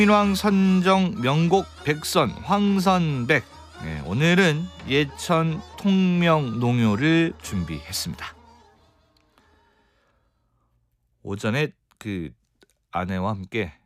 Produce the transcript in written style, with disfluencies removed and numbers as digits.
민왕 선정 명곡 백선 황선백. 네, 오늘은 예천 통명농요를 준비했습니다. 오전에 그 아내와 함께